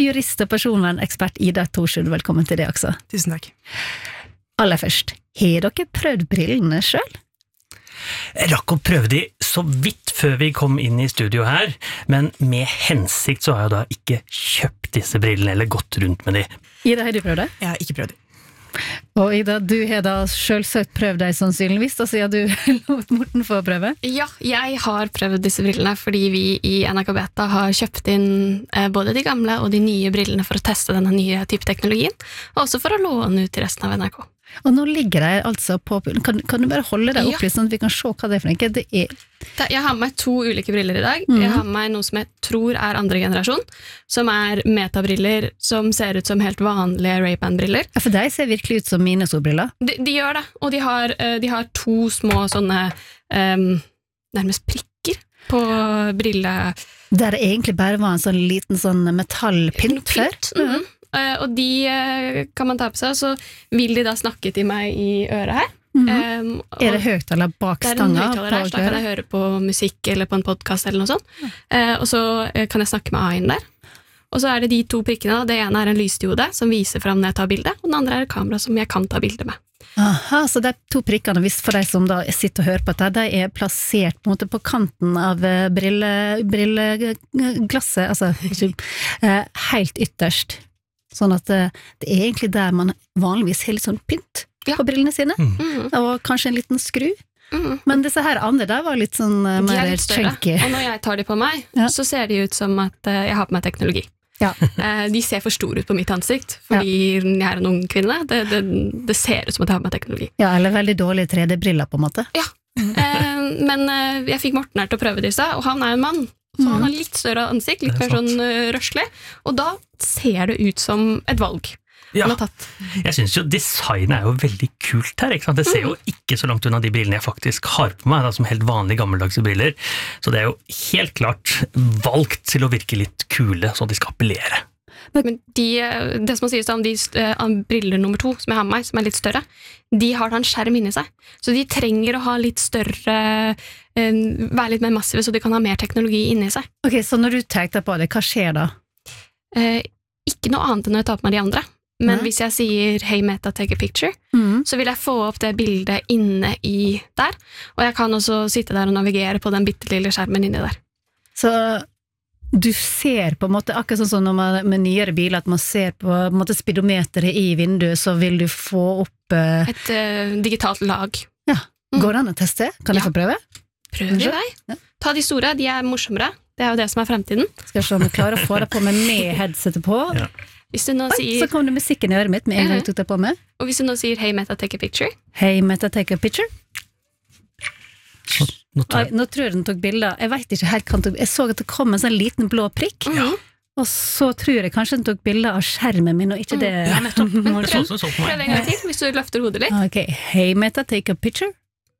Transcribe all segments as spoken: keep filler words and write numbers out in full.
jurist og personvernekspert Ida Thorsrud, velkommen til det også. Tusen takk. Aller først, har dere prøvd brillene selv? Jeg rakk å prøve de så vidt før vi kom inn i studio her, men med hensikt så har jeg da ikke kjøpt disse brillene eller gått rundt med de. Ida, har du prøvd det? Jeg har ikke prøvd det. Og Ida, du har da selvsagt prøvd deg sannsynligvis, da sier du lot Morten få prøve? Ja, jeg har prøvd disse brillene fordi vi i N R K Beta har kjøpt inn eh, både de gamle og de nye brillene for å teste denne nye type teknologien, og også for å låne ut til resten av N R K. Og nå ligger det altså på, kan, kan du bare holde deg opp litt sånn at vi kan se hva det er for noe? Det er... Jeg har med meg to ulike briller i dag. Mm. Jeg har med meg noe som jeg tror er andre generasjon, som er metabriller som ser ut som helt vanlige Ray-Ban-briller. Ja, for de ser virkelig ut som mine solbriller. De, de gjør det, og de har, de har to små sånne um, nærmest prikker på brille... Der det egentlig bare var en sånn liten sånn metallpint før. Mm. Uh, og de uh, kan man ta på seg, så vil de da snakke til meg i øret her. Mm-hmm. um, er det høyttaler bak stanga? Det er en høyttaler her, så da kan jeg høre på musikk eller på en podcast eller noe sånt. Mm. Uh, og så uh, kan jeg snakke med A I-en der. Og så er det de to prikkene, det ene er en lysdiode som viser frem når jeg tar bildet, og den andre er et kamera som jeg kan ta bildet med. Aha, så de to prikkene, hvis for de som da sitter og hører på dette, de er plassert på, en måte, på kanten av brille, brilleglasset, altså ikke, uh, helt ytterst. Sånn at det, det er egentlig der man vanligvis har litt sånn pynt ja. På brillene sine, mm. og kanskje en liten skru. Mm. Men disse her andre der var litt sånn uh, mer chunky. Og når jeg tar de på meg, ja. Så ser de ut som at uh, jeg har på meg teknologi. Ja. uh, de ser for store ut på mitt ansikt, fordi ja. Jeg er en ung kvinne. Det, det, det ser ut som at jeg har på meg teknologi. Ja, eller veldig dårlige tre D-briller på en måte. Ja, uh, men uh, jeg fikk Morten her til å prøve disse, og han er en mann. Så han har litt større ansikt, litt mer sånn uh, rørslig, og da ser det ut som et valg ja. han har tatt. Jeg synes jo designet er jo veldig kult her, ikke sant? Det ser jo ikke så langt unna de brillene jeg faktisk har på meg, da, som helt vanlige gammeldagse briller, så det er jo helt klart valgt til å virke litt kule, så de skal appellere. Men de, det som man sier om de uh, briller nummer to, som jeg har med meg, som er litt større, de har da en skjerm inni seg. Så de trenger å ha litt større, uh, være litt mer massive, så de kan ha mer teknologi inni seg. Ok, så når du tenker på det, hva skjer da? Uh, ikke noe annet enn når jeg tar på meg de andre. Men mm. hvis jeg sier «Hey Meta, take a picture», mm. så vil jeg få opp det bildet inne i der. Og jeg kan også sitte der og navigere på den bittelille skjermen inni der. Så... Du ser på en måte, akkurat sånn som når man, med nyere biler, at man ser på, på en måte speedometeret i vinduet, så vil du få opp... Uh... Et uh, digitalt lag. Ja, går det an å teste? Kan ja. Jeg få prøve? Prøv i vei. Ja. Ta de store, de er morsommere. Det er jo det som er fremtiden. Skal jeg se om jeg klarer å få det på meg med headsetet på. Ja. Hvis du nå Oi, sier... så kom det musikken i øret mitt med en gang jeg tok det på meg. Og hvis du nå sier «Hey Meta, take a picture». «Hey Meta, take a picture». Nå, nå, Oi, nå tror jeg den tok bilder. Jeg vet ikke helt hva den tok. Jeg så at det kom en sånn liten blå prikk. Ja. Og så tror jeg kanskje den tok bilder av skjermen min, og ikke det. Ja, nettopp. Men prøv, prøv en gang til, hvis du løfter hodet litt. Ok, «Hey Meta, take a picture».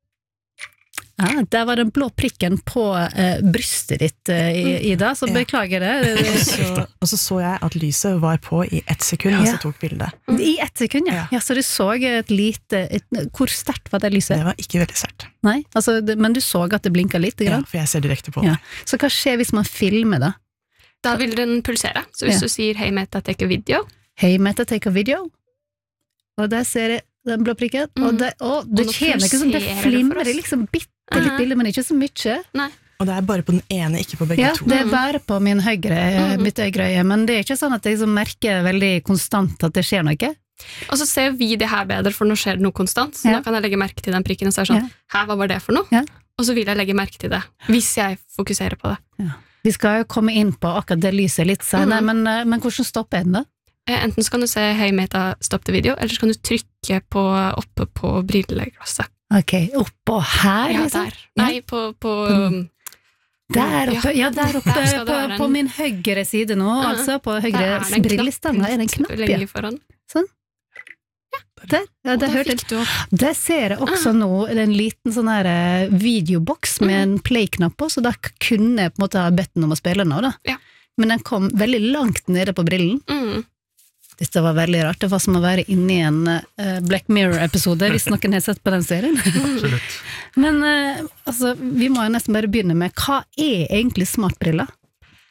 Ja, der var den blå prikken på uh, brystet ditt, uh, Ida, så ja. Beklager det. Og så, og så så jeg at lyset var på i ett sekund, ja. Og så tok bildet. Mm. I ett sekund, ja. Ja. Ja, så du så et lite... Et, hvor sterkt var det lyset? Det var ikke veldig sterkt. Nei, altså, det, men du så at det blinket litt? Ja, for jeg ser direkte på det. Ja. Så hva skjer hvis man filmer da? Da vil den pulsere. Så hvis ja. Du sier «Hey Meta, take a video». «Hey Meta, take a video». Og der ser jeg den blå prikken. Mm. Og det, å, det kommer ikke sånn, det flimmer liksom bitte litt uh-huh. bilder, men ikke så mye. Nei. Og det er bare på den ene, ikke på begge ja, to. Ja, det er bare på min høyre, mm. mitt høyre øye, men det er ikke sånn at jeg liksom merker veldig konstant at det skjer noe. Og så ser vi det her bedre, for nå skjer det noe konstant, så ja. Da kan jeg legge merke til den prikken og så er sånn, ja. Hæ, hva var det for noe? Ja. Og så vil jeg legge merke til det, hvis jeg fokuserer på det. Ja. Vi skal jo komme inn på akkurat det lyset litt senere, mm. men, men hvordan stopper den da? Enten så kan du se «Hey Meta, stop the video», eller så kan du trykke på, oppe på brilleglasset. Ok, oppå her, ja, liksom? Der. Nei, på... på um, der oppe, ja, der oppe der på, en... på min høyre side nå, uh-huh. altså, på høyre brillestanga er det en knapp, ja. Lenger foran. Sånn? Ja. Der, ja, det hørte jeg. Der ser jeg også uh-huh. nå en liten sånn her videoboks med uh-huh. en play-knapp på, så da kunne jeg på en måte ha bedt den om å spille nå, da. Ja. Men den kom veldig langt nede på brillen. Mhm. Dette var veldig rart. Det var som å være inne i en uh, Black Mirror-episode, hvis noen har sett på den serien. Absolutt. Men uh, altså, vi må jo nesten bare begynne med, hva er egentlig smartbriller?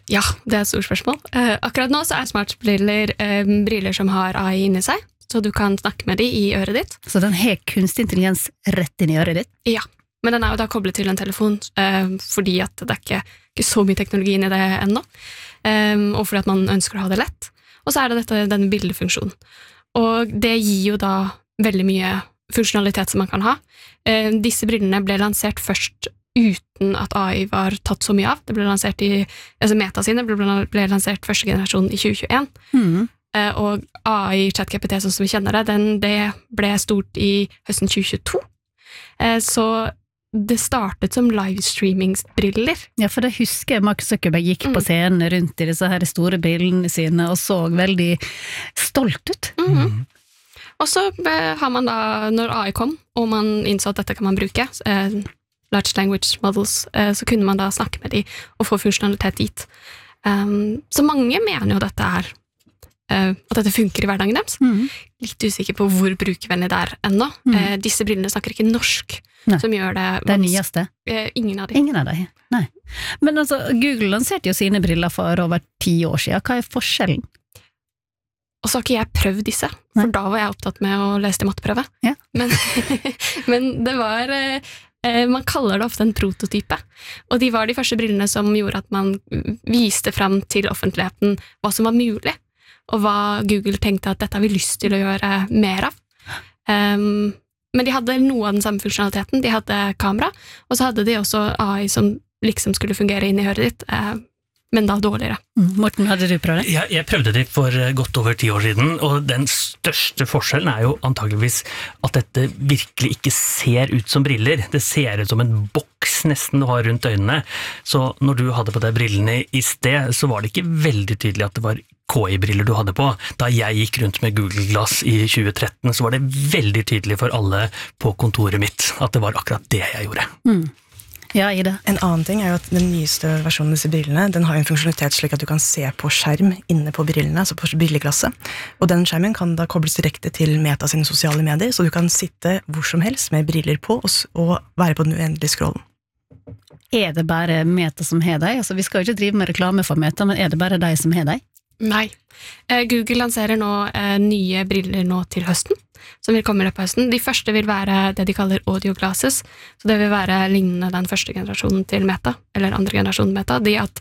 Ja, det er et stort spørsmål. Uh, akkurat nå så er smartbriller uh, briller som har A I inni seg, så du kan snakke med de i øret ditt. Så den har kunstig intelligens rett inn i øret ditt? Ja, men den er jo da koblet til en telefon, uh, fordi at det er ikke, ikke så mye teknologi inni det ennå, um, og fordi at man ønsker å ha det lett. Og så er det dette, denne bildefunksjonen. Og det gir jo da veldig mye funksjonalitet som man kan ha. Uh, disse brillene ble lansert først uten at A I var tatt så mye av. Det ble lansert i, altså Meta sine ble, ble lansert første generasjon i tjue tjueen, mm. eh, og A I ChatGPT sånn som vi kjenner det, den, det ble stort i høsten tjue tjueto. Eh, så det startet som livestreamingsbriller. Ja, for det husker jeg Mark Zuckerberg gikk mm. på scenen rundt i disse her store brillene sine og så veldig stolt ut. Mm-hmm. Og så eh, har man da, når A I kom, og man innså at dette kan man bruke, eh, large language models, så kunne man da snakke med de og få funksjonalitet dit. Um, så mange mener jo dette er, uh, at dette funker i hverdagen deres. Mm. Litt usikker på hvor brukervennlig det er ennå. Mm. Uh, disse brillene snakker ikke norsk, Nei. Som gjør det... Det nyeste? Uh, ingen av de. Ingen av de, nei. Men altså, Google lanserte jo sine briller for over ti år siden. Hva er forskjellen? Og så har ikke jeg prøvd disse, for nei. Da var jeg opptatt med å lese til matteprøve. Ja. Men, men det var... Uh, Man kaller det ofte en prototype, og de var de første brillene som gjorde at man viste frem til offentligheten hva som var mulig, og hva Google tenkte at dette har vi lyst til å gjøre mer av. Um, men de hadde noe av den samme funksjonaliteten, de hadde kamera, og så hadde de også A I som liksom skulle fungere inn i høret ditt, uh, men da dårligere. Morten, hadde du prøvd det? Jeg, jeg prøvde det for godt over ti år siden, og den største forskjellen er jo antageligvis at dette virkelig ikke ser ut som briller. Det ser ut som en boks nesten du har rundt øynene. Så når du hadde på deg brillene i sted, så var det ikke veldig tydelig at det var K I-briller du hadde på. Da jeg gikk rundt med Google Glass i tjue tretten, så var det veldig tydelig for alle på kontoret mitt at det var akkurat det jeg gjorde. Mm. Ja, i det. En annen ting er jo at den nyeste versjonen av disse brillene, den har en funksjonalitet slik at du kan se på skjerm inne på brillene, altså på brilleglasset. Og den skjermen kan da kobles direkte til Meta sine sosiale medier, så du kan sitte hvor som helst med briller på og være på den uendelige scrollen. Er det bare Meta som har deg? Altså, vi skal jo ikke drive med reklame for Meta, men er det bare deg som har deg? Nei. Google lanserer nå eh, nye briller nå til høsten, som vil komme i løpet av høsten. De første vil være det de kaller audio glasses, så det vil være lignende den første generasjonen til Meta, eller andre generasjonen Meta, de at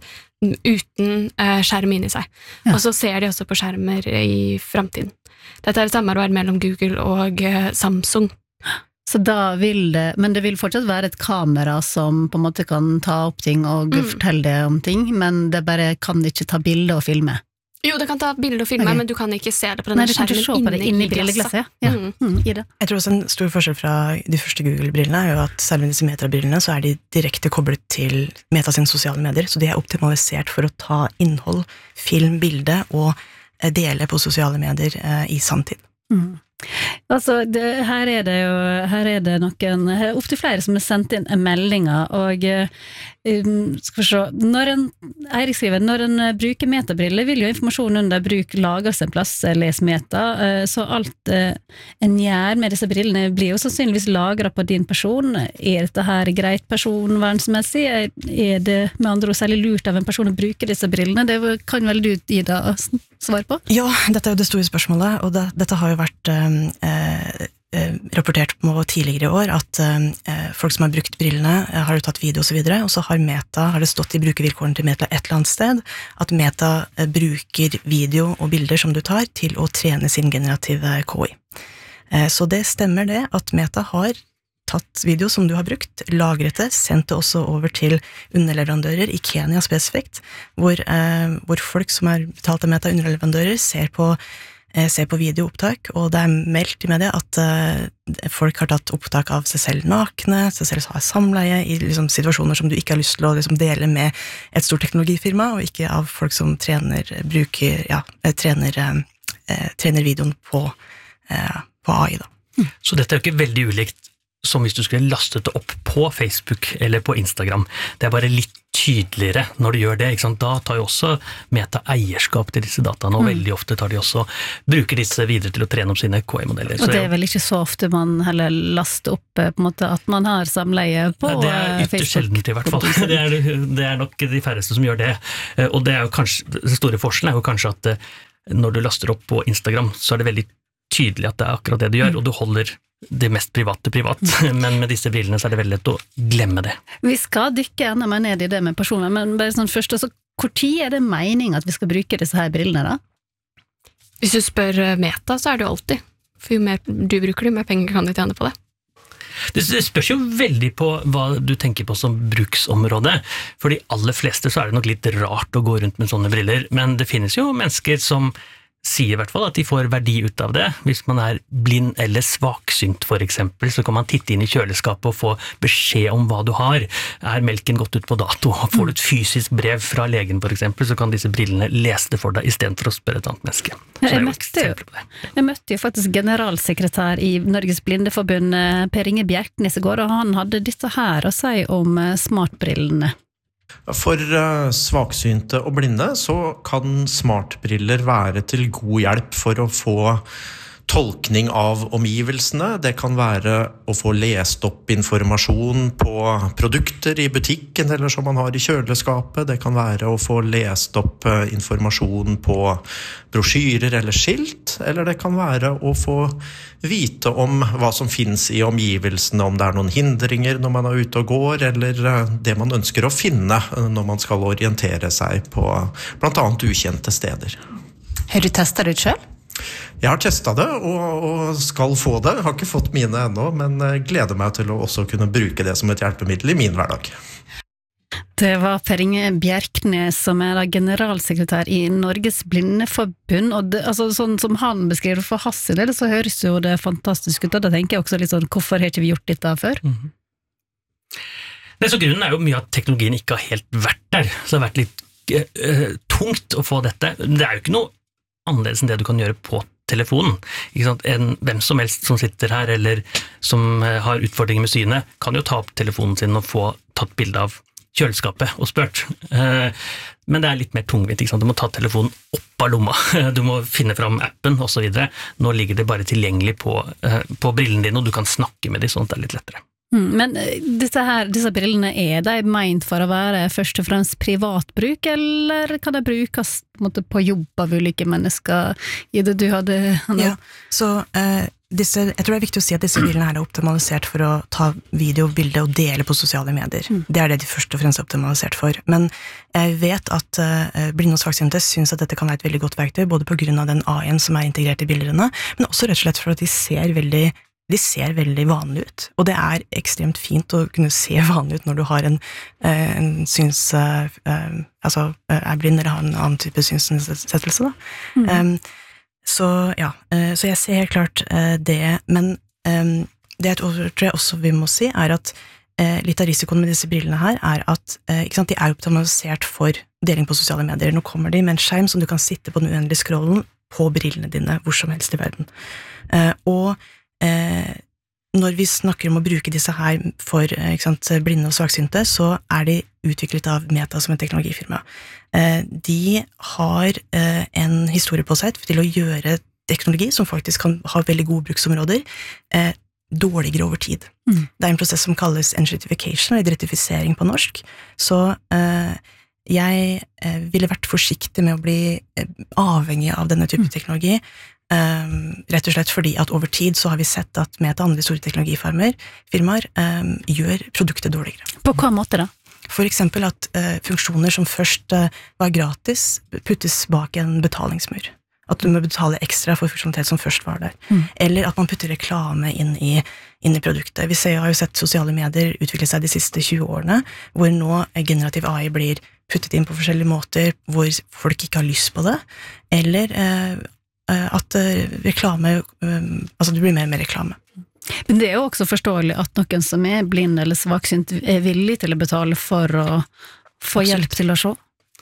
uten eh, skjerm inn i seg. Ja. Og så ser de også på skjermer i fremtiden. Dette er et samarbeid mellom Google og eh, Samsung. Så da vil det, men det vil fortsatt være et kamera som på en måte kan ta opp ting og mm. fortelle det om ting, men det bare kan ikke ta bilder og filme. Jo, det kan ta bilder og filme, okay. Men du kan ikke se det på denne skjermen inne, inne i brilleglasset. Ja. Ja. Mm. Mm, i det. Jeg tror også en stor forskjell fra de første Google-brillene er jo at selv med disse Meta-brillene så er de direkte koblet til Meta sine sosiale medier, så de er optimalisert for å ta innhold, film, bilde og dele på sosiale medier eh, i samtid. Mm. Altså, det, her er det jo her er det noen opp til flere som har sendt inn meldinger, og um, skal vi se, når en Eirik skriver, når en bruker metabriller vil jo informasjonen under bruk lagres en plass, les meta, så alt uh, en gjør med disse brillene blir jo sannsynligvis lagret på din person. Er dette her greit personvernsmessig? Er det med andre ord særlig lurt av en person å bruke disse brillene? Det kan vel du, Ida, svare på? Ja, dette er jo det store spørsmålet, og det, dette har jo vært Eh, eh, rapportert på tidligere i år at eh, folk som har brukt brillene eh, har jo tatt video og så videre, og så har Meta, har det stått i brukervilkårene til Meta et eller annet sted, at Meta eh, bruker video og bilder som du tar til å trene sin generative K I. Eh, så det stemmer det at Meta har tatt video som du har brukt, lagret det, sendt det også over til underleverandører i Kenya spesifikt, hvor, eh, hvor folk som er betalt av Meta underleverandører ser på ser på videoopptak, og det er meldt i media at uh, folk har tatt opptak av seg selv nakne, seg selv har samleie i liksom, situasjoner som du ikke har lyst til å liksom, dele med et stort teknologifirma, og ikke av folk som trener, bruker, ja, trener, uh, trener videoen på, uh, på A I da. Så dette er jo ikke veldig ulikt som hvis du skulle lastet det opp på Facebook eller på Instagram. Det er bare litt tydeligere når du gjør det, ikke sant? Da tar jo også Meta eierskap til disse dataene, og mm. veldig ofte tar de også, bruker disse videre til å trene opp sine K I-modeller. Og det er vel ikke så ofte man heller laster opp på en måte at man har samleie på Facebook? Det er ytterst sjeldent i hvert fall. Det er, det er nok de færreste som gjør det. Og det er jo kanskje, den store forskjellen er jo kanskje at når du laster opp på Instagram, så er det veldig tydelig at det er akkurat det du gjør, mm. og du holder det mest private privat, men med disse brillene så er det veldig lett å glemme det. Vi skal dykke enda mer ned i det med personer, men bare sånn først, altså, hvor tid er det meningen at vi skal bruke disse her brillene da? Hvis du spør Meta, så er det jo alltid. For jo mer du bruker, jo mer penger kan du tjene på det. Det spørs jo veldig på hva du tenker på som bruksområde. For de aller fleste så er det nok litt rart å gå rundt med sånne briller, men det finnes jo mennesker som sier i hvert fall at de får verdi ut av det. Hvis man er blind eller svaksynt for eksempel, så kan man titte inn i kjøleskapet og få beskjed om hva du har. Er melken gått ut på dato? Får du et fysisk brev fra legen for eksempel, så kan disse brillene lese det for deg i stedet for å spørre et annet menneske. Så jeg, møtte jo, jeg møtte jo faktisk generalsekretær i Norges Blindeforbund, Per Inge Bjerknes i går, og han hadde dette her å si om smartbrillene. For uh, svaksynte og blinde så kan smartbriller være til god hjelp for å få tolkning av omgivelsene. Det kan være å få lest opp informasjon på produkter i butikken eller som man har i kjøleskapet. Det kan være å få lest opp uh, informasjon på brosjyrer eller skilt. Eller det kan være å få vite om hva som finnes i omgivelsene, om det er noen hindringer når man er ute og går, eller det man ønsker å finne når man skal orientere seg på blant annet ukjente steder. Har du testet det selv? Jeg har testet det, og, og skal få det. Jeg har ikke fått mine ennå, men gleder meg til å også kunne bruke det som et hjelpemiddel i min hverdag. Det var Per Inge Bjerknes, som er generalsekretær i Norges Blindeforbund, og det, altså, sånn som han beskriver for hans del, så høres jo det fantastisk ut, og da tenker jeg også litt sånn, hvorfor har ikke vi gjort dette før? Mm-hmm. Det så grunnen er jo mye at teknologien ikke har helt vært der, så det har vært litt uh, tungt å få dette. Det er jo ikke noe annerledes enn det du kan gjøre på telefonen. Ikke sant? En, hvem som helst som sitter her, eller som uh, har utfordringer med synet, kan jo ta opp telefonen sin og få tatt bilde av kjøleskapet og spurt. Men det er litt mer tungvint, ikke sant? Du må ta telefonen opp av lomma, du må finne fram appen og så videre. Nå ligger det bare tilgjengelig på, på brillene dine, og du kan snakke med dem, sånn at det er litt lettere. Mm, men disse, her, disse brillene, er de ment for å være først og fremst privatbruk, eller kan de brukes på, en måte, på jobb av ulike mennesker i det du hadde? Ja, så uh, disse, jeg tror det er viktig å si at disse brillene her er optimalisert for å ta video, bilde og dele på sosiale medier. Mm. Det er det de først og fremst er optimalisert for. Men jeg vet at uh, blinde og svaksynte synes at dette kan være et veldig godt verktøy, både på grunn av den A I-en som er integrert i bildene, men også rett og slett for at de ser veldig de ser veldig vanlige ut, og det er ekstremt fint å kunne se vanlig ut når du har en, en syns, uh, uh, altså er blind eller har en annen type synsnedsettelse da. Mm. Um, så ja, uh, så jeg ser helt klart uh, det, men um, det jeg tror jeg også vi må si er at uh, litt av risikoen med disse brillene her er at uh, ikke sant, de er optimalisert for deling på sosiale medier. Nå kommer de med en skjerm som du kan sitte på den uendelige scrollen på brillene dine hvor som helst i verden. Uh, og Eh, når vi snakker om å bruke disse her for ikke sant, blinde og svaksynte, så er de utviklet av Meta som en teknologifirma. Eh, de har eh, en historie på seg til å gjøre teknologi som faktisk kan ha veldig gode bruksområder, eh, dårligere over tid. Mm. Det er en prosess som kalles enshrification, eller identifisering på norsk, så eh, jeg eh, ville vært forsiktig med å bli eh, avhengig av denne type mm. teknologi, Um, rett og slett fordi at over tid så har vi sett at Meta og andre store teknologifirmaer firmaer, um, gjør produktet dårligere. På hva måte da? For eksempel at uh, funksjoner som først uh, var gratis puttes bak en betalingsmur. At du må betale ekstra for funksjonalitet som først var der. Mm. Eller at man putter reklame inn i, inn i produktet. Vi ser, har jo sett sosiale medier utvikle seg de siste tjue årene, hvor nå generativ A I blir puttet inn på forskjellige måter, hvor folk ikke har lyst på det, eller uh, at reklame, altså det blir mer og mer reklame. Men det er jo også forståelig at noen som er blind eller svaksynt er villig til å betale for å få Absolutt. Hjelp til å se.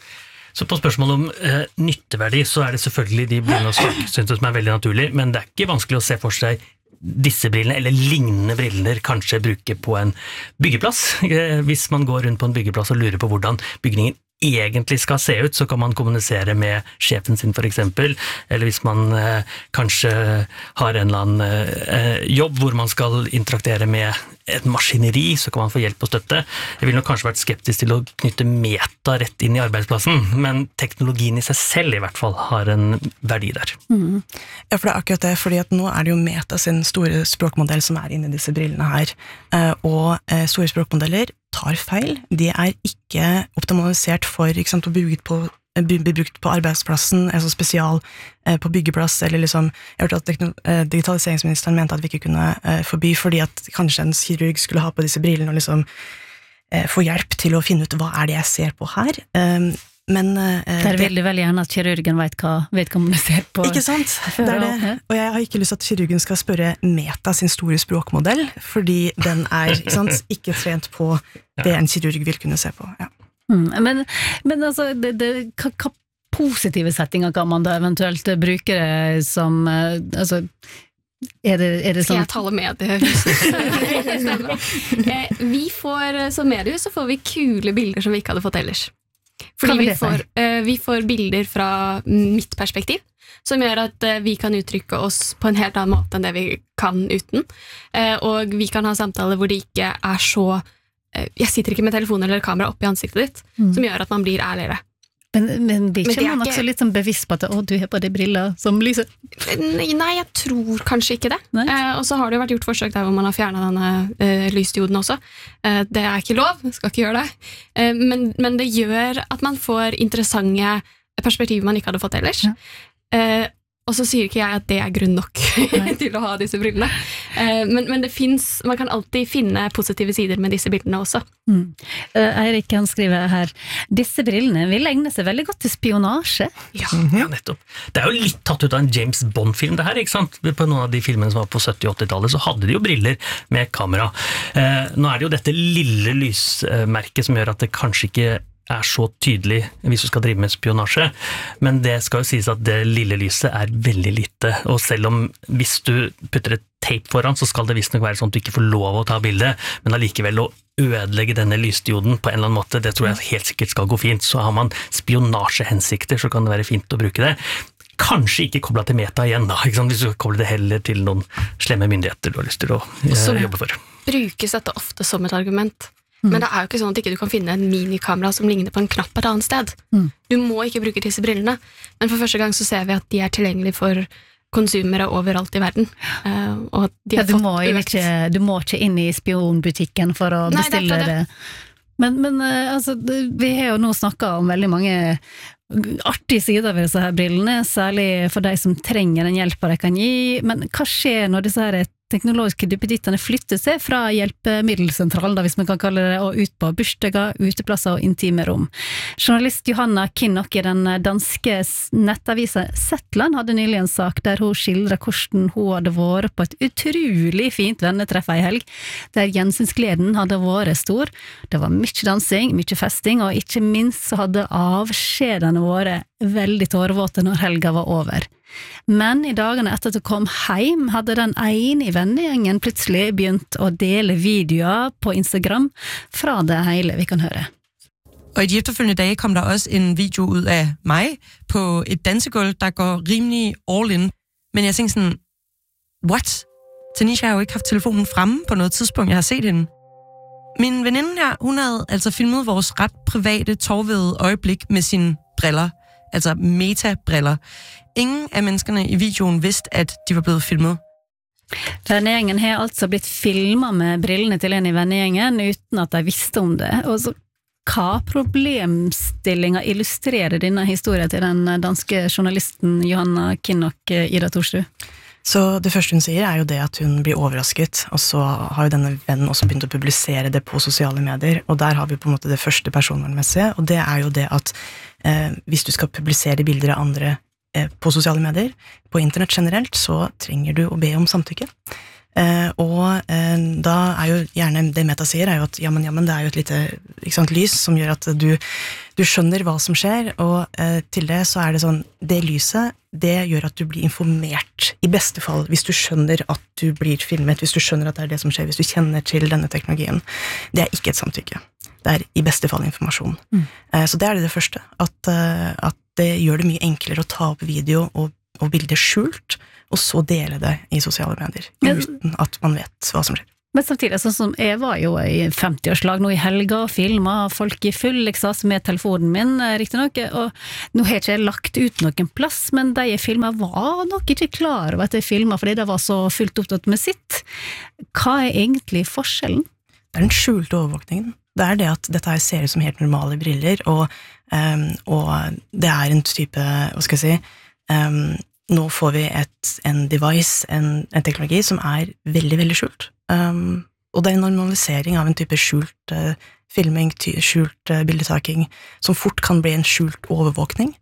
Så på spørsmålet om eh, nytteverdi, så er det selvfølgelig de blinde og svaksynte som er veldig naturlig, men det er ikke vanskelig å se for seg disse brillene, eller lignende briller, kanskje bruke på en byggeplass. Hvis man går rundt på en byggeplass og lurer på hvordan bygningen egentlig skal se ut, så kan man kommunisere med sjefen sin for eksempel, eller hvis man eh, kanskje har en eller annen eh, jobb hvor man skal interaktere med et maskineri, så kan man få hjelp og støtte. Jeg ville nok kanskje vært skeptisk til å knytte meta rett inn i arbeidsplassen, men teknologien i seg selv i hvert fall har en verdi der. Mm. Ja, for det er akkurat det, fordi at nå er det jo Meta sin store språkmodell som er inne i disse brillene her, og store språkmodeller tar feil. De er ikke optimalisert for, ikke sant, å bli brukt på, bli brukt på arbeidsplassen, altså spesial eh, på byggeplass, eller liksom, jeg har hørt at eh, digitaliseringsministeren mente at vi ikke kunne eh, forby, fordi at kanskje en kirurg skulle ha på disse brillene og liksom eh, få hjelp til å finne ut hva er det jeg ser på her. Um, men eh, Der vil det vel gjerne at kirurgen vet hva vedkommende ser på. Ikke sant? Det er det. Og jeg har ikke lyst til at kirurgen skal spørre Meta sin store språkmodell, fordi den er, ikke sant, ikke trent på det en kirurg vil kunne se på. Ja. Mm, men, men altså, det, det, hva, hva positive settinger kan man da eventuelt bruke det som, uh, altså, er det, er det sånn... Skal jeg tale mediehus? Vi får, som mediehus, så får vi kule bilder som vi ikke hadde fått ellers. Fordi vi får, uh, vi får bilder fra mitt perspektiv, som gjør at uh, vi kan uttrykke oss på en helt annen måte enn det vi kan uten. Uh, og vi kan ha samtaler hvor det ikke er så uh, jeg sitter ikke med telefon eller kamera opp i ansiktet ditt, mm. som gjør at man blir ærligere. Men, men blir ikke man ikke... også litt sånn bevisst på at å, du har på de briller som lyser? Nei, jeg tror kanskje ikke det. Eh, og så har det jo vært gjort forsøk der hvor man har fjernet denne eh, lysdioden også. Eh, det er ikke lov, skal ikke gjøre det. Eh, men, men det gjør at man får interessante perspektiver man ikke hadde fått ellers. Ja. Eh, og så sier ikke jeg at det er grunn nok til å ha disse brillene. Eh, men, men det finnes, man kan alltid finne positive sider med disse bildene også. Mm. Uh, Eirik kan skrive her, disse brillene vil egne seg veldig godt til spionasje. Ja, ja, nettopp. Det er jo litt tatt ut av en James Bond-film det her, ikke sant? På noen av de filmene som var på sytti- og åttitallet så hadde de jo briller med kamera. Eh, nå er det jo dette lille lysmerket som gjør at det kanskje ikke er så tydelig hvis du skal drive med spionasje, men det skal jo sies at det lille lyset er veldig lite, og selv om hvis du putter et tape foran, så skal det visst nok være sånn at du ikke får lov å ta bilde, men allikevel å ødelegge denne lysdioden på en eller annen måte, det tror jeg helt sikkert skal gå fint. Så har man spionasjehensikter, så kan det være fint å bruke det. Kanskje ikke koblet til meta igjen da, ikke sant? Hvis du kobler det heller til noen slemme myndigheter du har lyst til å eh, jobbe for. Brukes dette ofte som et argument. Men det er jo ikke sånn at ikke du kan finne en minikamera som ligner på en knapp et annet sted. Mm. Du må ikke bruke disse brillene. Men for første gang så ser vi at de er tilgjengelige for konsumere overalt i verden. Uh, og de har ja, du, fått må ikke, du må ikke inn i spionbutikken for å Nei, bestille det. det. Men, men uh, altså, vi har jo nå snakket om veldig mange artige sider ved disse her brillene, særlig for de som trenger den hjelpen de kan gi. Men hva skjer når disse her teknologiske duppedittene flytter seg fra hjelpemiddelsentralen, da, hvis man kan kalle det, og ut på bursdager, uteplasser og intime rom. Journalist Johanna Kinnock i den danske nettavisen Zetland hadde nylig en sak der hun skildrer hvordan hun hadde vært på et utrolig fint vennetreff i helg, der gjensynsgleden hadde vært stor. Det var mye dansing, mye festing, og ikke minst så hadde avskjedene vært veldig tårevåte når helga var over. Men i dagene etter at hun kom hjem, hadde den ene i vennegjengen plutselig begynt å dele videoer på Instagram fra det hele. Vi kan høre. Og i de efterfølgende dage kom der også en video ud af mig på et dansegulv, der går rimelig all in. Men jeg tænkte sådan, what? Tanisha har jo ikke haft telefonen fremme på noget tidspunkt, jeg har set hende. Min veninde her, hun havde altså filmet vores ret private, tårvede øjeblik med sine briller. Altså metabriller. Ingen av menneskene i videoen visste at de var blevet filmet. Vennegjengen har altså blitt filmet med brillene til en i vennegjengen uten at de visste om det. Og så, hva problemstillinger illustrerer denne historien til den danske journalisten Johanna Kinnock, Ida Thorsrud? Så det første hun sier er jo det at hun blir overrasket, og så har jo denne vennen også begynt å publisere det på sosiale medier, og der har vi på en måte det første personvernmessige, og det er jo det at eh, hvis du skal publisere bilder av andre eh, på sosiale medier, på internett generelt, så trenger du å be om samtykke. Eh, og eh, da er jo gjerne det Meta sier er jo at ja, men, ja, men det er jo et lite ikke sant, lys som gjør at du, du skjønner hva som skjer, og eh, til det så er det sånn, det lyset det gjør at du blir informert, i beste fall, hvis du skjønner at du blir filmet, hvis du skjønner at det er det som skjer, hvis du kjenner til denne teknologien. Det er ikke et samtykke. Det er i beste fall informasjon. Mm. Så det er det det første, at, at det gjør det mye enklere å ta opp video og, og bilder skjult, og så dele det i sosiale medier, uten at man vet hva som skjer. Men samtidig, sånn som jeg var jo i femti-årslag nå i helga og filmet folk i full ekstase med telefonen min, riktig nok, og nå har ikke jeg lagt ut noen plass, men de jeg filmet var nok ikke klar over at jeg filmet, fordi det var så fullt opptatt med sitt. Hva er egentlig forskjellen? Det er den skjulte overvåkningen. Det er det at dette her ser ut som helt normale briller, og, um, og det er en type, hva skal jeg si, um, nå får vi et, en device, en, en teknologi som er veldig, veldig skjult. Um, og det er en normalisering av en type skjult uh, filming, ty, skjult uh, bildetaking, som fort kan bli en skjult overvåkning.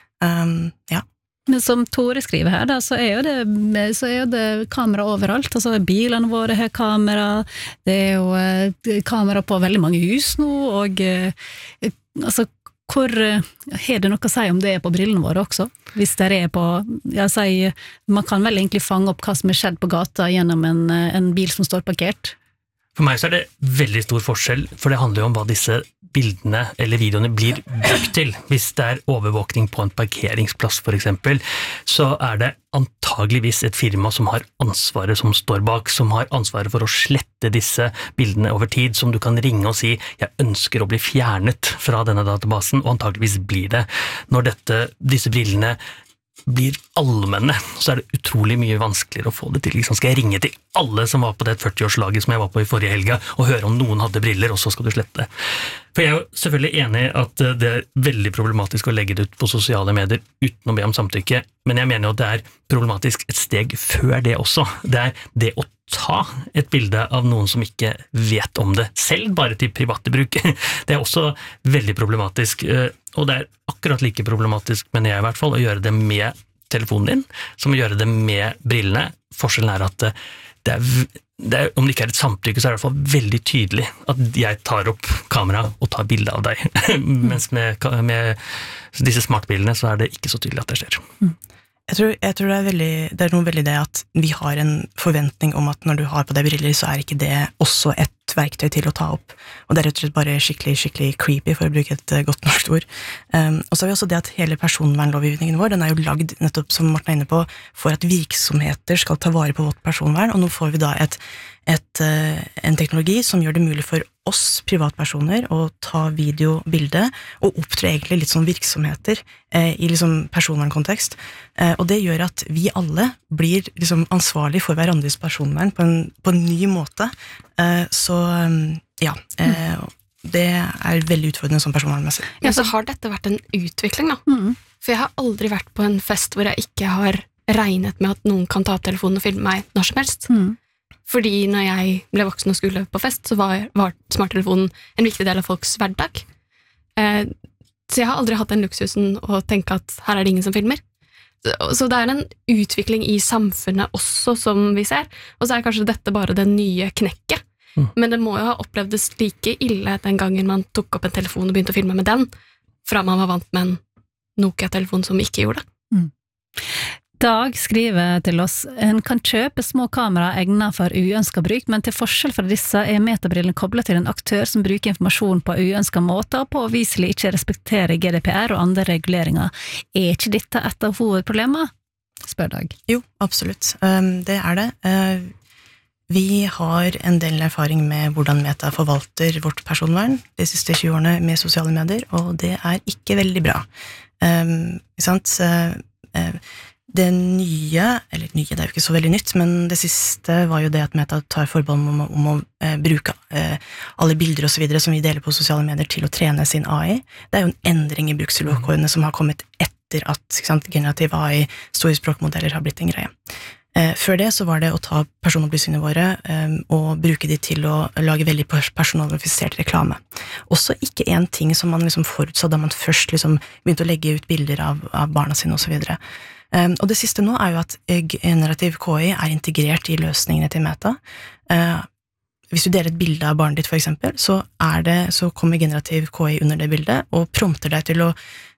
Um, ja. Men som Tore skriver her, da, så er jo det, så er jo det kamera overalt. Altså, bilene våre har kamera, det er jo uh, kamera på veldig mange hus nå, og uh, altså, hvor har det noe å si om det er på brillene våre også? Hvis det er på, jeg sier, man kan vel egentlig fange opp hva som er skjedd på gata gjennom en, en bil som står parkert? For meg så er det veldig stor forskjell, for det handler jo om hva disse bildene eller videoene blir brukt til. Hvis det er overvåkning på en parkeringsplass for eksempel, så er det antageligvis et firma som har ansvaret som står bak, som har ansvaret for å slette disse bildene over tid, som du kan ringe og si, jeg ønsker å bli fjernet fra denne databasen, og antageligvis blir det. Når dette, disse brillene blir allmenne, så er det utrolig mye vanskeligere å få det til. Liksom skal jeg ringe til alle som var på det førti-årslaget som jeg var på i forrige helga, og høre om noen hadde briller, og så skal du slette. For jeg er jo selvfølgelig enig i at det er veldig problematisk å legge det ut på sosiale medier uten å be om samtykke, men jeg mener jo at det er problematisk et steg før det også. Det er det å ta et bilde av noen som ikke vet om det, selv bare til private bruk. Det er også veldig problematisk, og det er akkurat like problematisk, mener jeg i hvert fall, å gjøre det med telefonen din, som å gjøre det med brillene. Forskjellen er at det er, det er, om det ikke er et samtykke, så er det i hvert fall veldig tydelig at jeg tar opp kamera og tar bilde av deg. Mens med, med disse smartbildene så er det ikke så tydelig at det skjer. Jeg tror, jeg tror det, er veldig, det er noe veldig det at vi har en forventning om at når du har på deg briller, så er ikke det også et verktøy til å ta opp. Og det er rett og slett bare skikkelig, skikkelig creepy, for å bruke et godt norsk ord. Um, og så har vi også det at hele personvernlovgivningen vår, den er jo lagd, nettopp som Morten er inne på, for at virksomheter skal ta vare på vårt personvern, og nå får vi da et, et, uh, en teknologi som gjør det mulig for oss privatpersoner å ta video, bilde, og opptre egentlig litt som virksomheter eh, i liksom personvernkontekst. Eh, og det gjør at vi alle blir liksom ansvarlig for hverandres personvern på en, på en ny måte. Eh, så ja, eh, det er veldig utfordrende som personvernmessig. Ja, så har dette vært en utvikling da. Mm. For jeg har aldri vært på en fest hvor jeg ikke har regnet med at noen kan ta opp telefonen og filme meg når som helst. Mm. Fordi når jeg ble voksen og skulle på fest, så var, var smarttelefonen en viktig del av folks hverdag. Eh, så jeg har aldri hatt den luksusen å tenke at her er det ingen som filmer. Så, så det er en utvikling i samfunnet også som vi ser, og så er kanskje dette bare det nye knekket. Mm. Men det må jo ha opplevdes like ille den gangen man tok opp en telefon og begynte å filme med den, fra man var vant med en Nokia-telefon som ikke gjorde det. Mm. Dag skriver til oss, en kan kjøpe små kamera egnet for uønsket bruk, men til forskjell fra disse er metabrillene koblet til en aktør som bruker informasjon på uønsket måter, og påviselig ikke respekterer G D P R og andre reguleringer. Er ikke dette et av hovedproblemene? Spør Dag. Jo, absolutt. Um, det er det. Uh, vi har en del erfaring med hvordan Meta forvalter vårt personvern de siste tjue årene med sosiale medier, og det er ikke veldig bra. Um, ikke sant? Uh, uh, Det nye, eller nye, det er jo ikke så veldig nytt, men det siste var jo det at Meta tar forbehold om, om å eh, bruke eh, alle bilder og så videre som vi deler på sosiale medier til å trene sin A I. Det er jo en endring i bruksvilkårene som har kommet etter at ikke sant, generativ A I, store språkmodeller har blitt en greie. Eh, før det så var det å ta personopplysningene våre eh, og bruke de til å lage veldig personalifisert reklame. Også ikke en ting som man liksom forutså da man først liksom begynte å legge ut bilder av, av barna sine og så videre. Um, og det siste nå er jo at generativ K I er integrert i løsningene til Meta. Uh, hvis du deler et bilde av barnet ditt for eksempel, så, er det, så kommer generativ K I under det bildet og prompter deg til å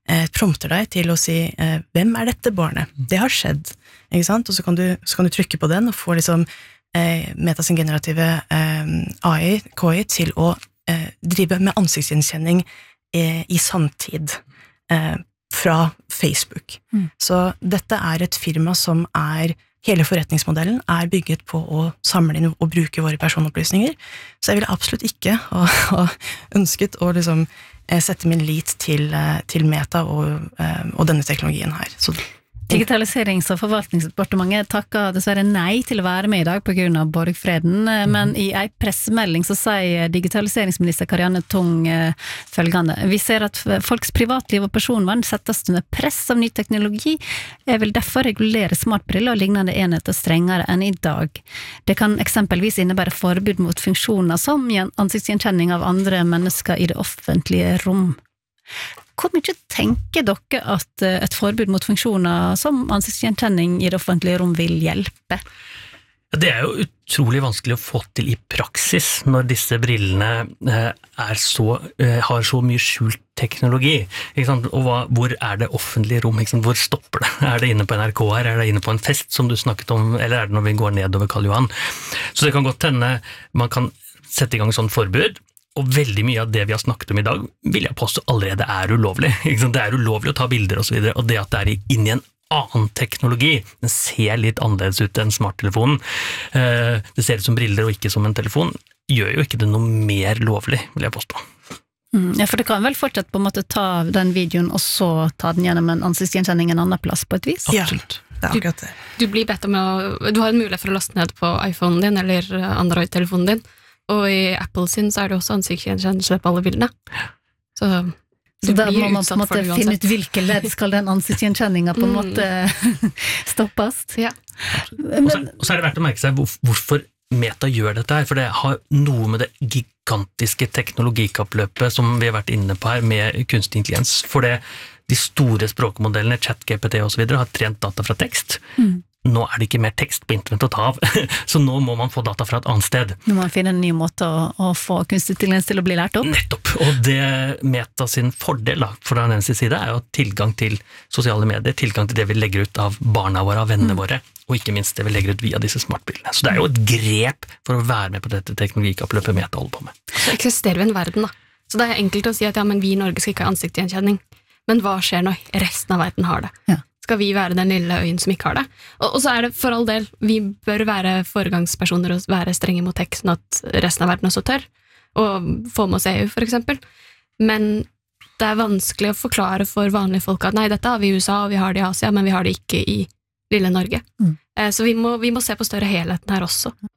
eh, prompter deg til å si eh, hvem er dette barnet? Det har skjedd, ikke sant? Og så kan du, så kan du trykke på den og få liksom eh, Meta sin generative eh, A I, K I, til å eh, drive med ansiktsgjenkjenning eh, i sanntid eh, fra Facebook. Mm. Så dette er et firma som er hele forretningsmodellen er bygget på å samle inn og bruke våre personopplysninger, så jeg ville absolutt ikke ha, ha ønsket å liksom sette min lit til, til Meta og, og denne teknologien her. Så Digitaliserings- og forvaltningsdepartementet takker dessverre nei til å være med i dag på grunn av borgfreden, men i en pressemelding så sier digitaliseringsminister Karianne Tung følgende: Vi ser at folks privatliv og personvern settes under press av ny teknologi. Jeg vil derfor regulere smartbriller og lignende enheter strengere enn i dag. Det kan eksempelvis innebære forbud mot funksjoner som ansiktsgjenkjenning av andre mennesker i det offentlige rom. Hvor mye tenker dere at et forbud mot funksjoner som ansiktsgjenkjenning i det offentlige rom vil hjelpe? Det er jo utrolig vanskelig å få til i praksis når disse brillene er så, har så mye skjult teknologi. Ikke sant? Og hva, hvor er det offentlige rom? Ikke sant? Hvor stopper det? Er det inne på N R K her? Er det inne på en fest som du snakket om? Eller er det når vi går nedover Karl Johan? Så det kan godt hende man kan sette i gang sånn forbud. Og veldig mye av det vi har snakket om i dag, vil jeg påstå allerede er ulovlig. Det er ulovlig å ta bilder og så videre, og det at det er inn i en annen teknologi, den ser litt annerledes ut enn smarttelefonen, det ser ut som briller og ikke som en telefon, gjør jo ikke det noe mer lovlig, vil jeg påstå. Mm, ja, for det kan vel fortsatt på en måte ta den videoen og så ta den gjennom en ansiktsgjenkjenning en annen plass på et vis? Absolutt. Ja, det er akkurat det. Du, du blir bedt om å, du har en mulighet for å laste ned på iPhonen din eller Android-telefonen din, og i Apple sin så er det også ansiktsgjenkjennelse på alle bildene. Så, så da må man på en måte finne ut hvilke ledd skal den ansiktsgjenkjenninga på en måte stoppes. Ja. Men, og så er det verdt å merke seg hvor, hvorfor Meta gjør dette her, for det har noe med det gigantiske teknologikappløpet som vi har vært inne på her med kunstig intelligens, for det de store språkmodellene, ChatGPT og så videre, har trent data fra tekst. Mm. Nå er det ikke mer tekst på internett å ta av, så nå må man få data fra et annet sted. Nå må man finne en ny måte å, å få kunstig intelligens til å bli lært opp. Nettopp, og det Meta sin fordel da, fra den eneste side er jo tilgang til sosiale medier, tilgang til det vi legger ut av barna våre, av vennene mm. våre, og ikke minst det vi legger ut via disse smartbildene. Så det er jo et grep for å være med på dette teknologikappløpet Meta holder på med. Så eksisterer vi en verden da. Så det er enkelt å si at ja, men vi i Norge skal ikke ha ansiktsgjenkjenning. Men hva skjer når resten av verden har det? Ja. Skal vi være den lille øyen som ikke har det? Og, og så er det for all del, vi bør være foregangspersoner og være strenge mot tech, sånn at resten av verden også tør, og få med oss E U for eksempel. Men det er vanskelig å forklare for vanlige folk at nei, dette har vi i U S A, og vi har det i Asia, men vi har det ikke i lille Norge. Mm. Så vi må, vi må se på større helheten her også.